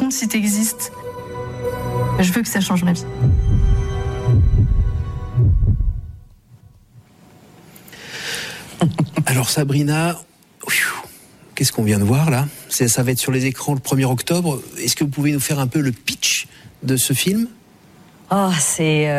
compte si t'existes. Je veux que ça change ma vie. Alors Sabrina, qu'est-ce qu'on vient de voir là ? Ça va être sur les écrans le 1er octobre. Est-ce que vous pouvez nous faire un peu le pitch de ce film ? C'est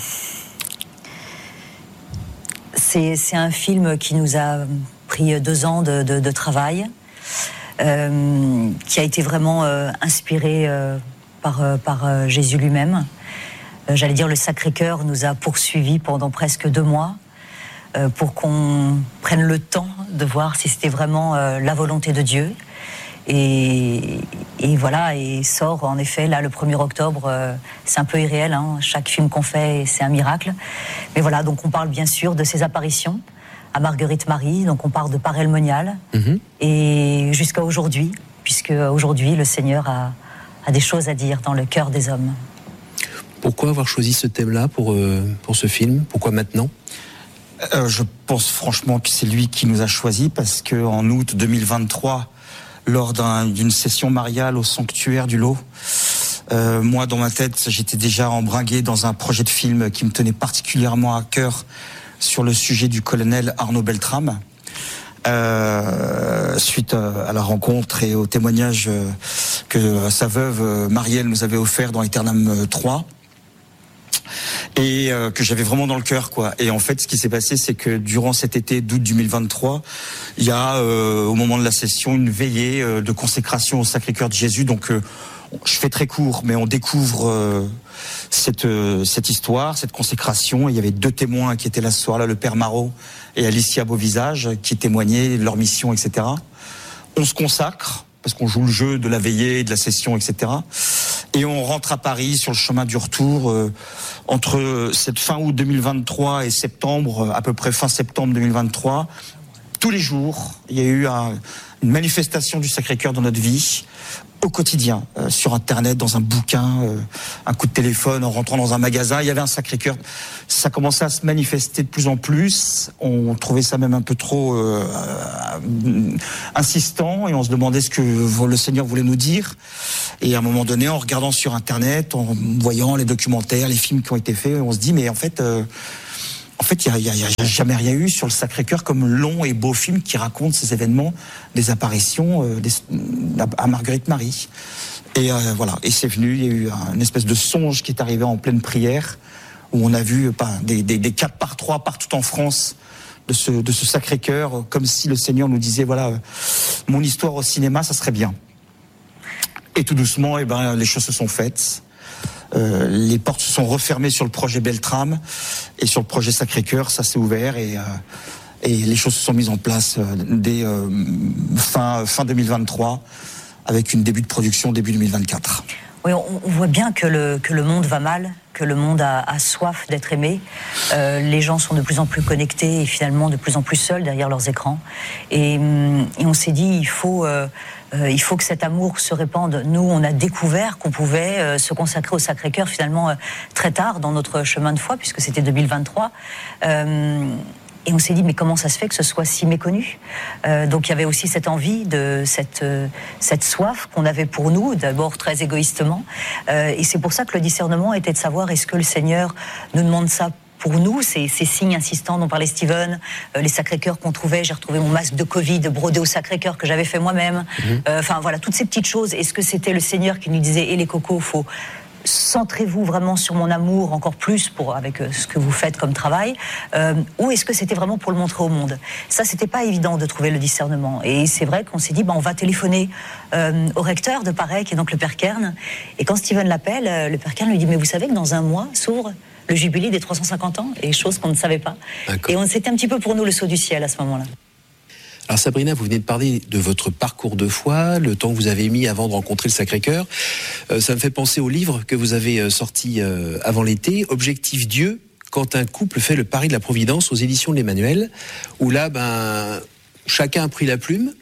un film qui nous a pris 2 ans de travail, qui a été vraiment inspiré par Jésus lui-même. J'allais dire, le Sacré-Cœur nous a poursuivis pendant presque 2 mois pour qu'on prenne le temps de voir si c'était vraiment la volonté de Dieu. Et voilà, et sort en effet là le 1er octobre. C'est un peu irréel, hein, chaque film qu'on fait c'est un miracle. Mais voilà, donc on parle bien sûr de ses apparitions à Marguerite Marie, donc on parle de Parel Monial, et jusqu'à aujourd'hui, puisque aujourd'hui le Seigneur a des choses à dire dans le cœur des hommes. Pourquoi avoir choisi ce thème-là pour ce film ? Pourquoi maintenant ? Je pense franchement que c'est lui qui nous a choisis, parce qu'en août 2023, lors d'une session mariale au sanctuaire du Lot, moi dans ma tête j'étais déjà embringué dans un projet de film qui me tenait particulièrement à cœur sur le sujet du colonel Arnaud Beltrame, suite à la rencontre et au témoignage que sa veuve Marielle nous avait offert dans Aeternam 3, et que j'avais vraiment dans le cœur, quoi. Et en fait, ce qui s'est passé, c'est que durant cet été d'août 2023, il y a au moment de la session une veillée de consécration au Sacré-Cœur de Jésus. Donc je fais très court, mais on découvre cette histoire, cette consécration. Il y avait 2 témoins qui étaient là ce soir-là, le Père Marot et Alicia Beauvisage, qui témoignaient de leur mission, etc. On se consacre, parce qu'on joue le jeu de la veillée, de la session, etc. Et on rentre à Paris sur le chemin du retour. Entre cette fin août 2023 et septembre, à peu près fin septembre 2023, tous les jours, il y a eu une manifestation du Sacré-Cœur dans notre vie, au quotidien, sur Internet, dans un bouquin, un coup de téléphone, en rentrant dans un magasin, il y avait un Sacré-Cœur. Ça commençait à se manifester de plus en plus. On trouvait ça même un peu trop insistant, et on se demandait ce que le Seigneur voulait nous dire. Et à un moment donné, en regardant sur Internet, en voyant les documentaires, les films qui ont été faits, on se dit, mais en fait, il y a jamais rien eu sur le Sacré-Cœur comme long et beau film qui raconte ces événements, des apparitions à Marguerite Marie. Et voilà, et c'est venu, il y a eu une espèce de songe qui est arrivé en pleine prière, où on a vu des 4x3 partout en France de ce Sacré-Cœur, comme si le Seigneur nous disait, voilà, mon histoire au cinéma, ça serait bien. Et tout doucement, les choses se sont faites. Les portes se sont refermées sur le projet Beltrame, et sur le projet Sacré-Cœur, ça s'est ouvert, et les choses se sont mises en place dès fin 2023, avec une début de production début 2024. Oui, on voit bien que le monde va mal, que le monde a soif d'être aimé. Les gens sont de plus en plus connectés et finalement de plus en plus seuls derrière leurs écrans. Et on s'est dit, il faut que cet amour se répande. Nous, on a découvert qu'on pouvait se consacrer au Sacré-Cœur finalement très tard dans notre chemin de foi, puisque c'était 2023. Et on s'est dit, mais comment ça se fait que ce soit si méconnu ? Donc il y avait aussi cette envie, cette soif qu'on avait pour nous, d'abord très égoïstement. Et c'est pour ça que le discernement était de savoir, est-ce que le Seigneur nous demande ça pour nous, ces signes insistants dont parlait Steven, les Sacré-Cœurs qu'on trouvait, j'ai retrouvé mon masque de Covid brodé au Sacré-Cœur que j'avais fait moi-même. Enfin voilà, toutes ces petites choses. Est-ce que c'était le Seigneur qui nous disait, les cocos, faut centrez-vous vraiment sur mon amour encore plus avec ce que vous faites comme travail, ou est-ce que c'était vraiment pour le montrer au monde ? Ça, c'était pas évident de trouver le discernement. Et c'est vrai qu'on s'est dit, on va téléphoner au recteur de Paray, qui est donc le Père Kern. Et quand Steven l'appelle, le Père Kern lui dit, mais vous savez que dans un mois s'ouvre le jubilé des 350 ans, et chose qu'on ne savait pas. D'accord. Et c'était un petit peu pour nous le saut du ciel à ce moment-là. Alors Sabrina, vous venez de parler de votre parcours de foi, le temps que vous avez mis avant de rencontrer le Sacré-Cœur. Ça me fait penser au livre que vous avez sorti avant l'été, Objectif Dieu, quand un couple fait le pari de la Providence, aux éditions de l'Emmanuel, où là, chacun a pris la plume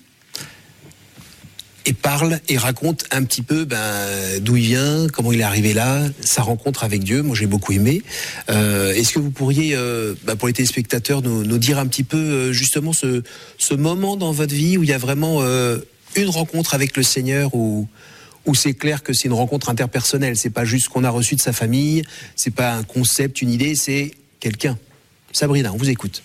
et parle et raconte un petit peu d'où il vient, comment il est arrivé là, sa rencontre avec Dieu. Moi, j'ai beaucoup aimé. Est-ce que vous pourriez, pour les téléspectateurs, nous dire un petit peu justement ce moment dans votre vie où il y a vraiment une rencontre avec le Seigneur, où Ou c'est clair que c'est une rencontre interpersonnelle, c'est pas juste ce qu'on a reçu de sa famille, c'est pas un concept, une idée, c'est quelqu'un. Sabrina, on vous écoute.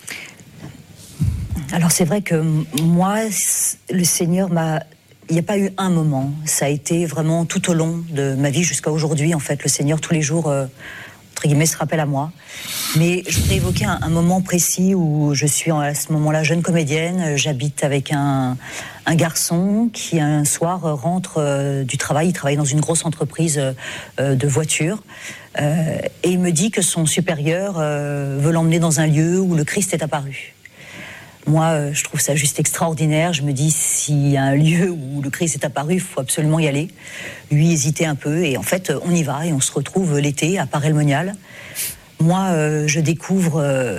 Alors c'est vrai que moi, le Seigneur il n'y a pas eu un moment, ça a été vraiment tout au long de ma vie jusqu'à aujourd'hui, en fait, le Seigneur tous les jours, entre guillemets, se rappelle à moi. Mais je voudrais évoquer un moment précis où je suis à ce moment-là jeune comédienne, j'habite avec un garçon qui un soir rentre du travail, il travaille dans une grosse entreprise de voitures, et il me dit que son supérieur veut l'emmener dans un lieu où le Christ est apparu. Moi, je trouve ça juste extraordinaire. Je me dis, s'il y a un lieu où le Christ est apparu, il faut absolument y aller. Lui hésitait un peu, et en fait, on y va, et on se retrouve l'été à Paray-le-Monial. Moi, je découvre,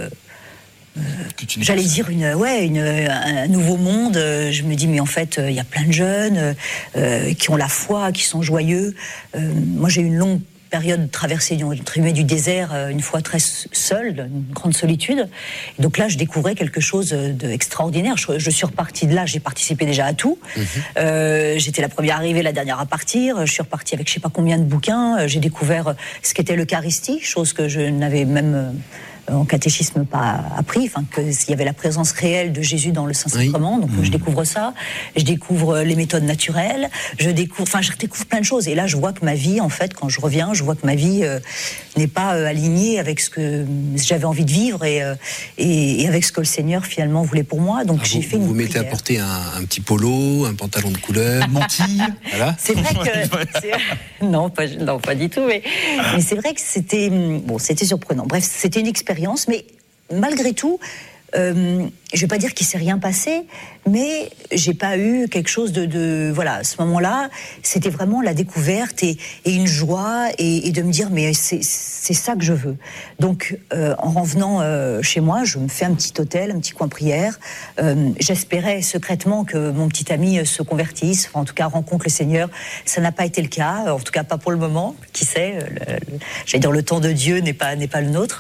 j'allais dire, un nouveau monde. Je me dis, mais en fait, il y a plein de jeunes qui ont la foi, qui sont joyeux. Moi, j'ai eu une longue période de traversée du désert, une fois très seule, une grande solitude. Et donc là, je découvrais quelque chose d'extraordinaire. Je suis repartie de là, j'ai participé déjà à tout. J'étais la première arrivée, la dernière à partir. Je suis repartie avec je sais pas combien de bouquins. J'ai découvert ce qu'était l'Eucharistie, chose que je n'avais même en catéchisme pas appris, enfin qu'il y avait la présence réelle de Jésus dans le Saint-Sacrement, donc je découvre ça, je découvre les méthodes naturelles, je découvre plein de choses, et là je vois que ma vie, en fait, quand je reviens, je vois que ma vie n'est pas alignée avec ce que j'avais envie de vivre et avec ce que le Seigneur finalement voulait pour moi, donc j'ai fait une prière. Vous mettez à porter un petit polo, un pantalon de couleur, une mantille, voilà. C'est vrai que... Non, pas du tout, mais c'est vrai que c'était surprenant. Bref, c'était une expérience, mais malgré tout, je vais pas dire qu'il s'est rien passé, mais j'ai pas eu quelque chose voilà, à ce moment-là, c'était vraiment la découverte et une joie et de me dire mais c'est ça que je veux. Donc en revenant chez moi, je me fais un petit hôtel, un petit coin prière. J'espérais secrètement que mon petit ami se convertisse, enfin, en tout cas rencontre le Seigneur. Ça n'a pas été le cas, en tout cas pas pour le moment. Qui sait, j'allais dire le temps de Dieu n'est pas le nôtre.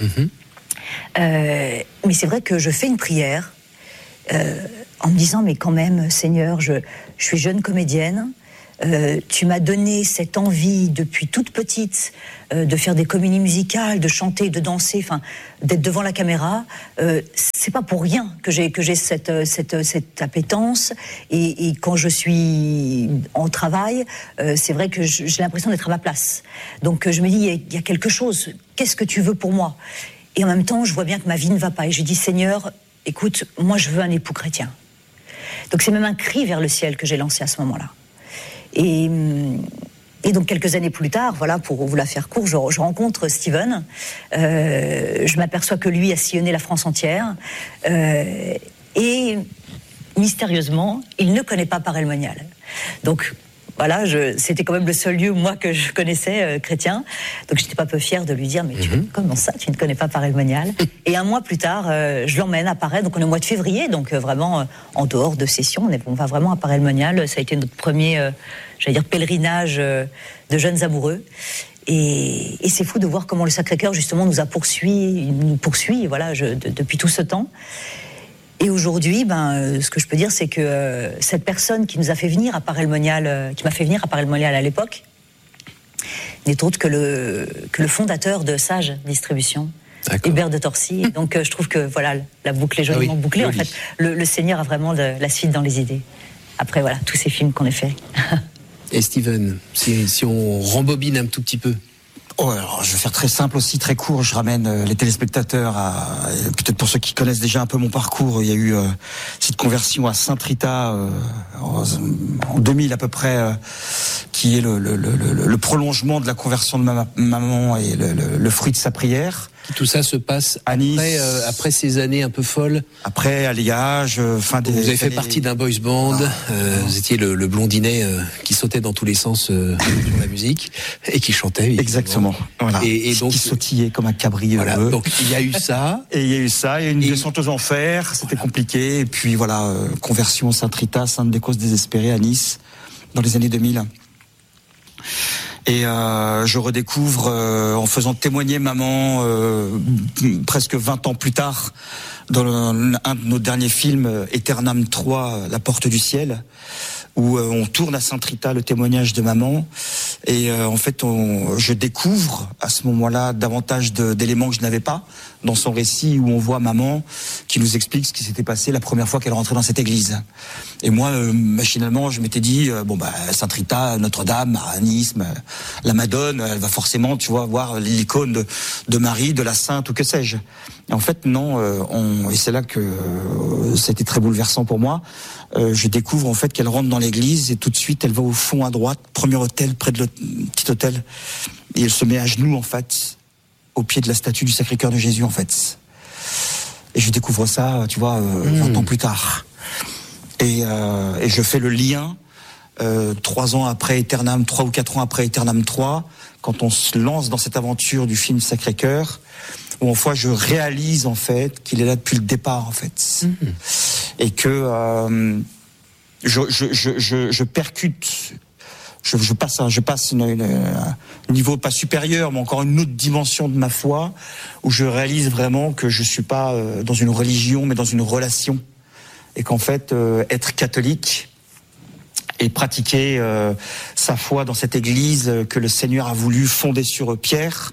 Mais c'est vrai que je fais une prière en me disant mais quand même Seigneur, je suis jeune comédienne, tu m'as donné cette envie depuis toute petite de faire des comédies musicales, de chanter, de danser, enfin d'être devant la caméra. C'est pas pour rien que j'ai cette appétence et quand je suis en travail, c'est vrai que j'ai l'impression d'être à ma place. Donc je me dis il y a quelque chose. Qu'est-ce que tu veux pour moi? Et en même temps, je vois bien que ma vie ne va pas. Et je dis, Seigneur, écoute, moi je veux un époux chrétien. Donc c'est même un cri vers le ciel que j'ai lancé à ce moment-là. Et donc quelques années plus tard, voilà, pour vous la faire court, je rencontre Steven. Je m'aperçois que lui a sillonné la France entière. Et mystérieusement, il ne connaît pas Paray-le-Monial. Donc voilà, c'était quand même le seul lieu, moi, que je connaissais chrétien. Donc, j'étais pas peu fière de lui dire, mais comment ça, tu ne connais pas Paray-le-Monial? Et un mois plus tard, je l'emmène à Paray, donc on est au mois de février, donc vraiment en dehors de session, on va vraiment à Paray-le-Monial. Ça a été notre premier, pèlerinage de jeunes amoureux. Et c'est fou de voir comment le Sacré-Cœur, justement, nous poursuit, voilà, depuis tout ce temps. Et aujourd'hui, ce que je peux dire, c'est que cette personne qui nous a fait venir à Paray-le-Monial, qui m'a fait venir à Paray-le-Monial à l'époque, n'est autre que le fondateur de Sage Distribution, Hubert de Torcy. Et donc, je trouve que voilà, la boucle est joliment bouclée. En fait, le Seigneur a vraiment la suite dans les idées. Après, voilà, tous ces films qu'on a faits. Et Steven, si on rembobine un tout petit peu. Oh, alors, je vais faire très simple aussi, très court. Je ramène les téléspectateurs peut-être pour ceux qui connaissent déjà un peu mon parcours, il y a eu cette conversion à Sainte-Rita en 2000 à peu près, qui est le prolongement de la conversion de ma maman et le fruit de sa prière. Tout ça se passe à Nice, après ces années un peu folles. Après alliage, Vous avez fait partie d'un boys band. Vous étiez le blondinet qui sautait dans tous les sens sur la musique et qui chantait. Évidemment. Exactement. Voilà. Et donc qui sautillait comme un cabrier. Voilà. Donc il y a eu ça. Et il y a eu ça. Il y a eu une descente aux enfers. C'était compliqué. Et puis voilà, conversion Sainte-Rita, Sainte-des-Causes désespérées à Nice dans les années 2000. Et je redécouvre en faisant témoigner maman presque 20 ans plus tard dans un de nos derniers films, Aeternam 3, La Porte du Ciel, où on tourne à Saint-Rita le témoignage de maman, et en fait je découvre à ce moment-là davantage d'éléments que je n'avais pas dans son récit, où on voit maman qui nous explique ce qui s'était passé la première fois qu'elle rentrait dans cette église. Et moi machinalement je m'étais dit Saint-Rita, Notre-Dame, à Nice, la Madone, elle va forcément, tu vois, voir l'icône de Marie, de la Sainte ou que sais-je. Et en fait non, et c'est là que ça a été très bouleversant pour moi. Je découvre en fait qu'elle rentre dans l'église et tout de suite elle va au fond à droite, premier hôtel, près de petit hôtel, et elle se met à genoux en fait au pied de la statue du Sacré-Cœur de Jésus en fait. Et je découvre ça, tu vois, 20 ans plus tard. Et je fais le lien 3 ans après Aeternam, 3 ou 4 ans après Aeternam 3, quand on se lance dans cette aventure du film Sacré-Cœur, où en fois je réalise en fait qu'il est là depuis le départ en fait, et que je percute, je passe un niveau pas supérieur, mais encore une autre dimension de ma foi, où je réalise vraiment que je suis pas dans une religion, mais dans une relation, et qu'en fait être catholique et pratiquer sa foi dans cette église que le Seigneur a voulu fonder sur Pierre,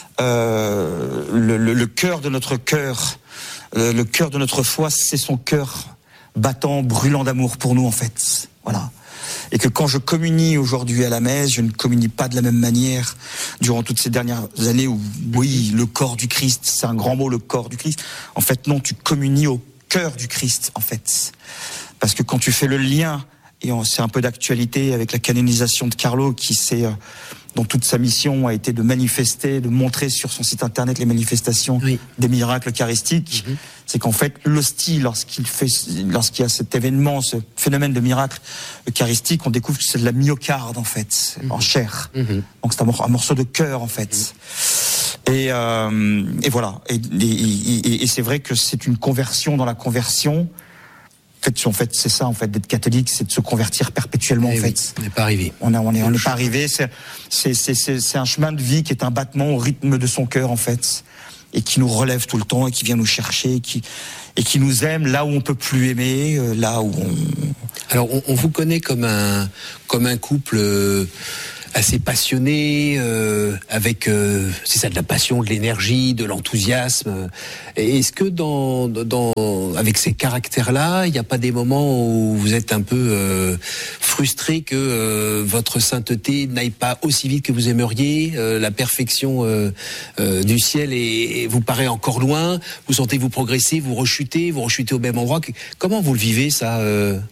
le cœur de notre cœur, le cœur de notre foi, c'est son cœur battant, brûlant d'amour pour nous en fait. Voilà. Et que quand je communie aujourd'hui à la messe, je ne communie pas de la même manière durant toutes ces dernières années où, oui, le corps du Christ, c'est un grand mot, le corps du Christ. En fait, non, tu communies au cœur du Christ, en fait. Parce que quand tu fais le lien, et c'est un peu d'actualité avec la canonisation de Carlo, dont toute sa mission a été de manifester, de montrer sur son site internet les manifestations des miracles eucharistiques. C'est qu'en fait, l'hostie, lorsqu'il y a cet événement, ce phénomène de miracle eucharistique, on découvre que c'est de la myocarde, en fait, en chair. Donc c'est un morceau de cœur, en fait. Et voilà. Et c'est vrai que c'est une conversion dans la conversion. En fait, c'est ça, en fait, d'être catholique, c'est de se convertir perpétuellement, en fait. On n'est pas arrivé. On n'est pas arrivé. C'est un chemin de vie qui est un battement au rythme de son cœur, en fait, et qui nous relève tout le temps, et qui vient nous chercher, et qui nous aime là où on peut plus aimer, là où on... Alors, on vous connaît comme un couple assez passionné, avec c'est ça, de la passion, de l'énergie, de l'enthousiasme. Est-ce que avec ces caractères-là, il n'y a pas des moments où vous êtes un peu frustré que votre sainteté n'aille pas aussi vite que vous aimeriez, la perfection du ciel vous paraît encore loin, vous sentez-vous progresser, vous rechutez au même endroit. Comment vous le vivez, ça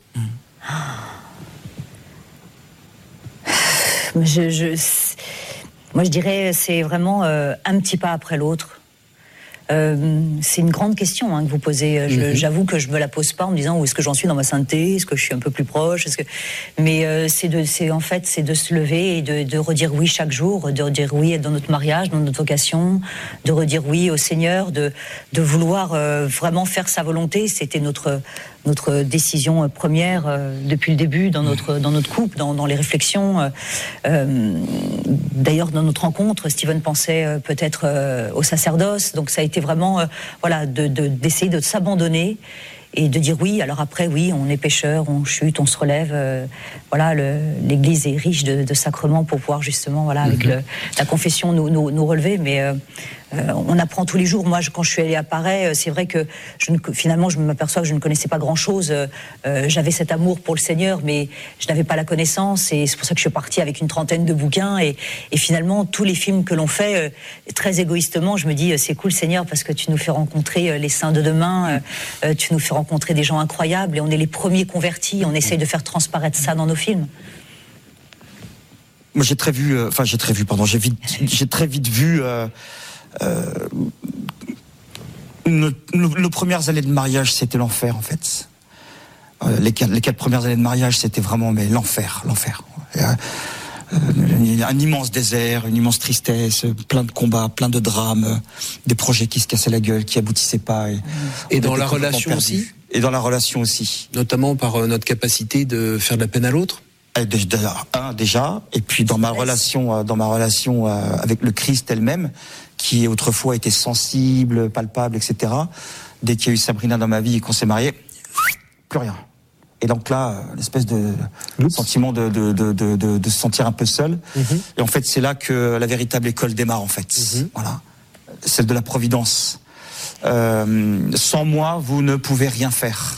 Moi, je dirais, c'est vraiment un petit pas après l'autre. C'est une grande question que vous posez. J'avoue que je me la pose pas en me disant où est-ce que j'en suis dans ma sainteté, est-ce que je suis un peu plus proche, mais c'est de se lever et de redire oui chaque jour, de redire oui dans notre mariage, dans notre vocation, de redire oui au Seigneur, de vouloir vraiment faire sa volonté. C'était notre décision première depuis le début dans notre couple, dans les réflexions. D'ailleurs, dans notre rencontre, Steven pensait peut-être au sacerdoce, donc ça a été vraiment d'essayer de s'abandonner et de dire oui. Alors après, oui, on est pécheur, on chute, on se relève. L'Église est riche de sacrements pour pouvoir justement, avec la confession, nous relever. Mais on apprend tous les jours. Moi, quand je suis allée à Paray, c'est vrai que finalement, je m'aperçois que je ne connaissais pas grand-chose. J'avais cet amour pour le Seigneur, mais je n'avais pas la connaissance. Et c'est pour ça que je suis partie avec une 30aine de bouquins. Et finalement, tous les films que l'on fait, très égoïstement, je me dis, c'est cool, Seigneur, parce que tu nous fais rencontrer les saints de demain. Tu nous fais rencontrer des gens incroyables. Et on est les premiers convertis. On essaye de faire transparaître ça dans nos films. Moi, j'ai très vite vu nos premières années de mariage, c'était l'enfer, en fait. Les 4 premières années de mariage, c'était vraiment l'enfer. Un immense désert, une immense tristesse, plein de combats, plein de drames, des projets qui se cassaient la gueule, qui aboutissaient pas. Et dans la relation aussi ? Et dans la relation aussi. Notamment par notre capacité de faire de la peine à l'autre ? Déjà, et puis dans ma relation avec le Christ elle-même, qui autrefois était sensible, palpable, etc. Dès qu'il y a eu Sabrina dans ma vie et qu'on s'est mariés, plus rien. Et donc là, l'espèce de sentiment de se sentir un peu seul. Et en fait, c'est là que la véritable école démarre, en fait. Voilà. Celle de la providence. Sans moi, vous ne pouvez rien faire.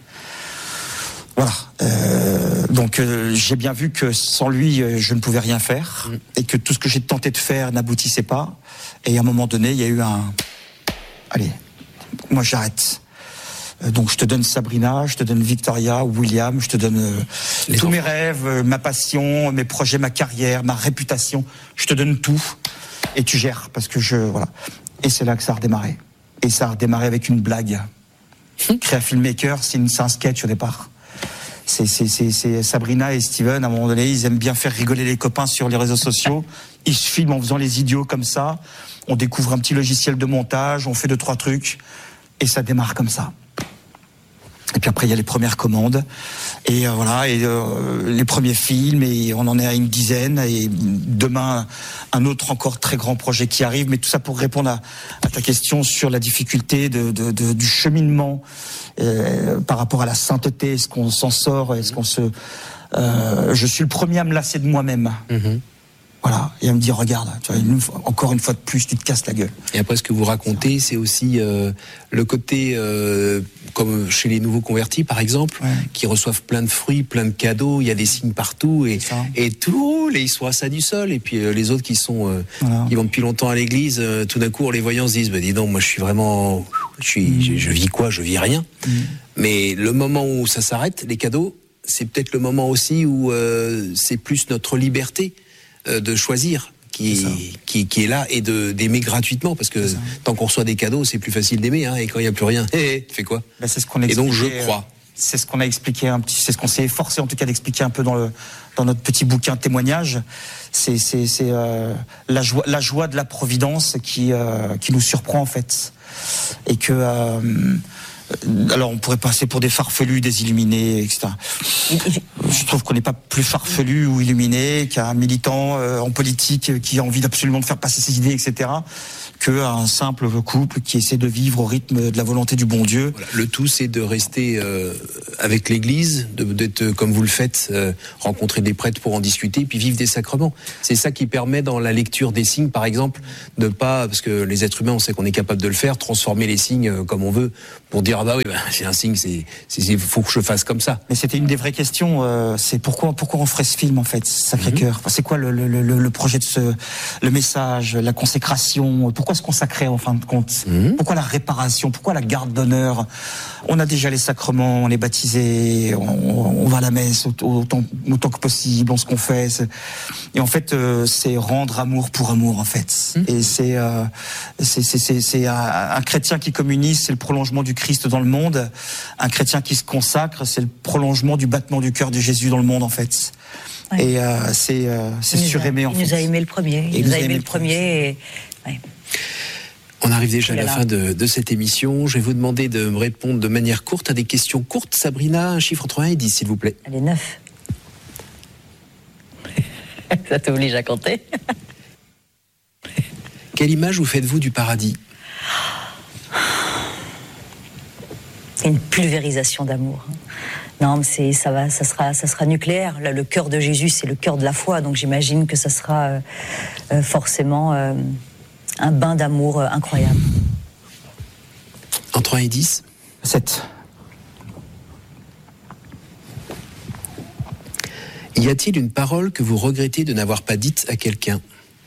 Voilà. Donc j'ai bien vu que sans lui, je ne pouvais rien faire. Et que tout ce que j'ai tenté de faire n'aboutissait pas. Et à un moment donné, il y a eu un... Allez, moi j'arrête. Donc je te donne Sabrina, je te donne Victoria, William, je te donne tous mes rêves, ma passion, mes projets, ma carrière, ma réputation. Je te donne tout et tu gères parce que voilà. Et c'est là que ça a redémarré. Et ça a redémarré avec une blague. Créa Filmmaker, c'est un sketch au départ. C'est Sabrina et Steven, à un moment donné, ils aiment bien faire rigoler les copains sur les réseaux sociaux. Ils se filment en faisant les idiots comme ça. On découvre un petit logiciel de montage, on fait 2-3 trucs et ça démarre comme ça. Et puis après, il y a les premières commandes, et voilà, et les premiers films, et on en est à une dizaine, et demain, un autre encore très grand projet qui arrive, mais tout ça pour répondre à ta question sur la difficulté du cheminement par rapport à la sainteté, est-ce qu'on s'en sort, est-ce qu'on se... je suis le premier à me lasser de moi-même. Voilà, et à me dire, regarde, tu vois, encore une fois de plus, tu te casses la gueule. Et après, ce que vous racontez, c'est aussi le côté, comme chez les nouveaux convertis, par exemple, qui reçoivent plein de fruits, plein de cadeaux, il y a des signes partout, et tout roule, et ils sont à ça du sol. Et puis les autres qui sont, qui vont depuis longtemps à l'église, tout d'un coup, en les voyant, se disent, bah, dis donc, moi, je suis vraiment, je vis quoi? Je vis rien. Mais le moment où ça s'arrête, les cadeaux, c'est peut-être le moment aussi où c'est plus notre liberté de choisir qui est là et d'aimer gratuitement, parce que tant qu'on reçoit des cadeaux, c'est plus facile d'aimer, hein, et quand il n'y a plus rien, tu fais quoi? C'est ce qu'on explique, et donc je crois. C'est ce qu'on a expliqué c'est ce qu'on s'est efforcé en tout cas d'expliquer un peu dans notre petit bouquin témoignage. C'est la joie de la providence qui nous surprend en fait, et que alors on pourrait passer pour des farfelus, des illuminés, etc. Je trouve qu'on n'est pas plus farfelu ou illuminé qu'un militant en politique qui a envie absolument de faire passer ses idées, etc., qu'un simple couple qui essaie de vivre au rythme de la volonté du bon Dieu. Voilà. Le tout, c'est de rester avec l'Église, d'être comme vous le faites, rencontrer des prêtres pour en discuter, puis vivre des sacrements. C'est ça qui permet, dans la lecture des signes, par exemple, de pas, parce que les êtres humains, on sait qu'on est capable de le faire, transformer les signes comme on veut, pour dire, ah bah oui, bah, c'est un signe, faut que je fasse comme ça. Mais c'était une des vraies questions, c'est pourquoi on ferait ce film, en fait, Sacré-Cœur. Enfin, c'est quoi le projet de le message, la consécration, pourquoi se consacrer en fin de compte? Pourquoi la réparation? Pourquoi la garde d'honneur? On a déjà les sacrements, on est baptisé, on va à la messe autant que possible, on se confesse. Et en fait, c'est rendre amour pour amour, en fait. Et c'est un chrétien qui communise, c'est le prolongement du Christ dans le monde. Un chrétien qui se consacre, c'est le prolongement du battement du cœur de Jésus dans le monde, en fait. Ouais. Et c'est suraimé, en fait. Il nous a aimé le premier. Il nous a aimé le premier. Ouais. On arrive déjà à la fin de cette émission. Je vais vous demander de me répondre de manière courte à des questions courtes. Sabrina, un chiffre entre 1 et 10, s'il vous plaît. Allez, 9. Ça t'oblige à compter. Quelle image vous faites-vous du paradis? Une pulvérisation d'amour. Non, mais ça sera nucléaire. Là, le cœur de Jésus, c'est le cœur de la foi, donc j'imagine que ça sera forcément un bain d'amour incroyable. Entre 1 et 10? 7. Y a-t-il une parole que vous regrettez de n'avoir pas dite à quelqu'un?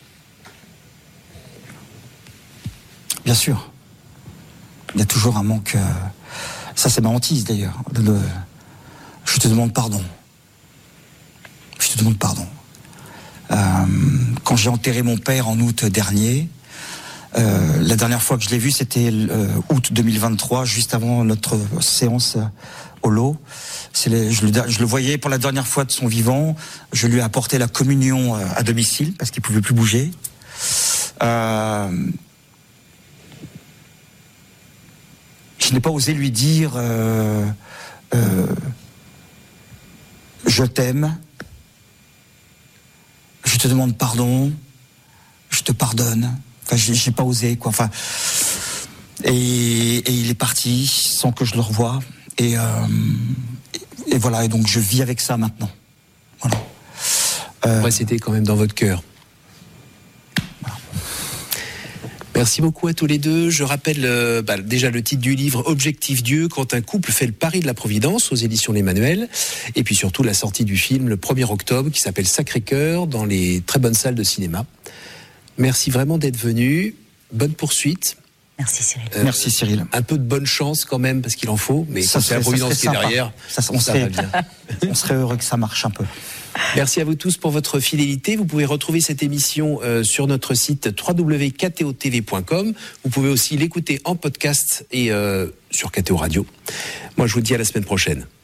Bien sûr. Il y a toujours un manque. Ça, c'est ma hantise d'ailleurs. Je te demande pardon. Je te demande pardon. Quand j'ai enterré mon père en août dernier, la dernière fois que je l'ai vu, c'était août 2023, juste avant notre séance au lot. Je le voyais pour la dernière fois de son vivant. Je lui ai apporté la communion à domicile parce qu'il pouvait plus bouger. Je n'ai pas osé lui dire je t'aime, je te demande pardon, je te pardonne. Enfin, j'ai pas osé, quoi. Enfin, et il est parti sans que je le revoie. Et voilà, et donc je vis avec ça maintenant. Voilà. Ouais, c'était quand même dans votre cœur. Merci beaucoup à tous les deux. Je rappelle déjà le titre du livre Objectif Dieu, quand un couple fait le pari de la Providence, aux éditions l'Emmanuel. Et puis surtout la sortie du film le 1er octobre qui s'appelle Sacré-Cœur dans les très bonnes salles de cinéma. Merci vraiment d'être venu. Bonne poursuite. Merci Cyril. Merci Cyril. Un peu de bonne chance quand même parce qu'il en faut, mais quand c'est la Providence qui est derrière, on va bien. On serait heureux que ça marche un peu. Merci à vous tous pour votre fidélité. Vous pouvez retrouver cette émission sur notre site www.ktotv.com. Vous pouvez aussi l'écouter en podcast et sur KTO Radio. Moi, je vous dis à la semaine prochaine.